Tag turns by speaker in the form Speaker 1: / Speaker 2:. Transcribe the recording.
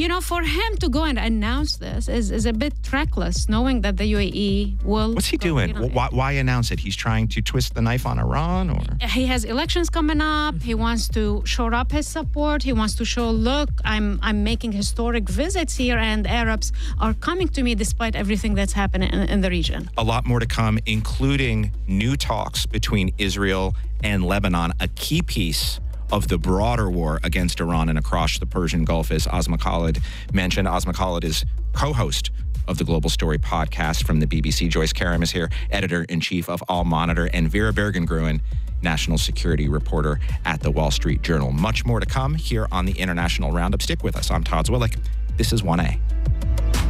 Speaker 1: for him to go and announce this is a bit reckless, knowing that the UAE will...
Speaker 2: What's he doing? Why announce it? He's trying to twist the knife on Iran, or?
Speaker 1: He has elections coming up. He wants to shore up his support. He wants to show, look, I'm making historic visits here, and Arabs are coming to me despite everything that's happening in the region.
Speaker 2: A lot more to come, including new talks between Israel and Lebanon, a key piece of the broader war against Iran and across the Persian Gulf, as Asma Khalid mentioned. Asma Khalid is co-host of the Global Story podcast from the BBC. Joyce Karam is here, editor-in-chief of Al Monitor, and Vera Bergengruen, national security reporter at the Wall Street Journal. Much more to come here on the International Roundup. Stick with us. I'm Todd Zwillich. This is 1A.